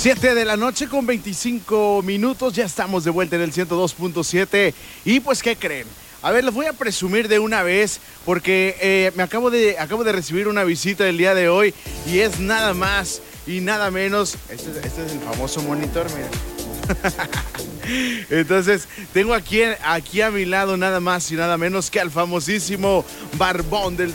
7 de la noche con 25 minutos, ya estamos de vuelta en el 102.7 y pues ¿qué creen? A ver, les voy a presumir de una vez porque me acabo de recibir una visita el día de hoy y es nada más y nada menos, este es el famoso monitor, mira. Entonces, tengo aquí a mi lado nada más y nada menos que al famosísimo Barbón del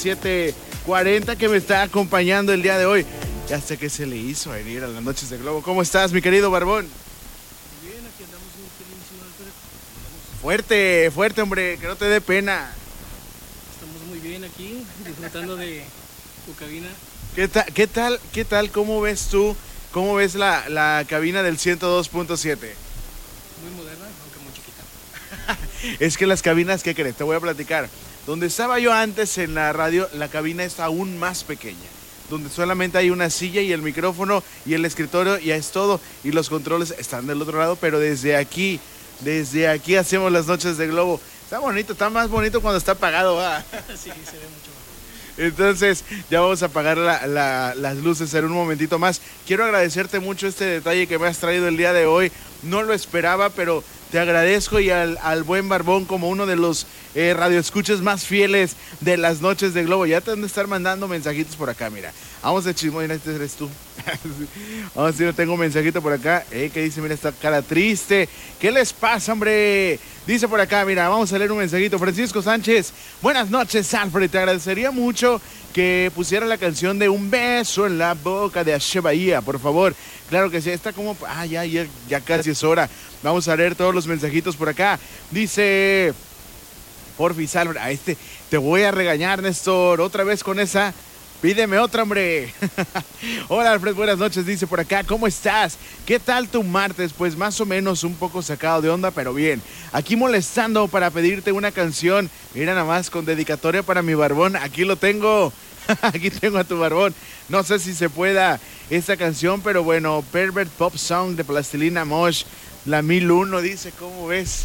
3740 que me está acompañando el día de hoy. Ya sé que se le hizo venir a las noches de Globo. ¿Cómo estás, mi querido Barbón? Muy bien, aquí andamos un pelín encima del perro. Fuerte, fuerte, hombre, que no te dé pena. Estamos muy bien aquí, disfrutando de tu cabina. ¿Qué tal? ¿Cómo ves tú? ¿Cómo ves la cabina del 102.7? Muy moderna, aunque muy chiquita. Es que las cabinas, ¿qué crees? Te voy a platicar. Donde estaba yo antes en la radio, la cabina es aún más pequeña. Donde solamente hay una silla y el micrófono y el escritorio y es todo. Y los controles están del otro lado, pero desde aquí hacemos las noches de Globo. Está bonito, está más bonito cuando está apagado, ¿va? Sí, se ve mucho mejor. Entonces ya vamos a apagar las luces en un momentito más. Quiero agradecerte mucho este detalle que me has traído el día de hoy. No lo esperaba, pero te agradezco y al buen Barbón como uno de los radioescuchas más fieles de las noches de Globo. Ya te han de estar mandando mensajitos por acá, mira. Vamos de chismo, mira, este eres tú. Vamos a ver, tengo un mensajito por acá. Que dice, mira, esta cara triste. ¿Qué les pasa, hombre? Dice por acá, mira, vamos a leer un mensajito. Francisco Sánchez, buenas noches, Alfred. Te agradecería mucho que pusiera la canción de Un beso en la boca de Ashe Bahía, por favor. Claro que sí, está como... ya casi es hora. Vamos a leer todos los mensajitos por acá. Dice... Porfis, Alfred, a te voy a regañar, Néstor, otra vez con esa... Pídeme otra, hombre. Hola, Alfred, buenas noches, dice por acá. ¿Cómo estás? ¿Qué tal tu martes? Pues más o menos un poco sacado de onda, pero bien. Aquí molestando para pedirte una canción. Mira nada más, con dedicatoria para mi Barbón. Aquí lo tengo. Aquí tengo a tu Barbón. No sé si se pueda esta canción, pero bueno. Pervert Pop Song de Plastilina Mosh. La 1001, dice, ¿cómo ves?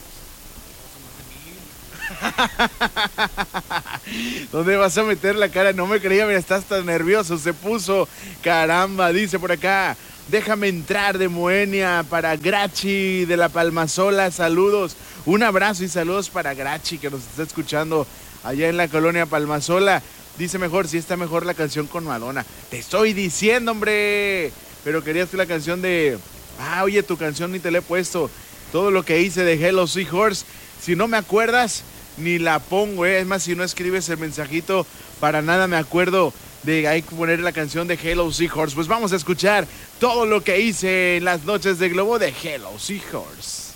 ¿Dónde vas a meter la cara? No me creía, mira, estás tan nervioso, se puso. Caramba, dice por acá. Déjame entrar de Moenia para Grachi de la Palmasola. Saludos, un abrazo y saludos para Grachi que nos está escuchando allá en la colonia Palmasola. Dice mejor, sí está mejor la canción con Madonna. Te estoy diciendo, hombre. Pero querías que la canción de... oye, tu canción ni te la he puesto. Todo lo que hice de Hello Seahorse. Si no me acuerdas, ni la pongo, Es más, si no escribes el mensajito, para nada me acuerdo de hay que poner la canción de Hello Seahorse. Pues vamos a escuchar todo lo que hice en las noches de Globo de Hello Seahorse.